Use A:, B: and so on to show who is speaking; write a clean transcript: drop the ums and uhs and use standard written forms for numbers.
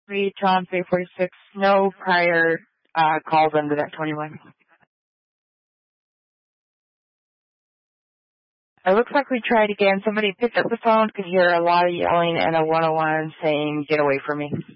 A: 3, Tom 346, no prior calls under that 21. It looks like we tried again. Somebody picked up the phone, could hear a lot of yelling, and a 101 saying, "Get away from me."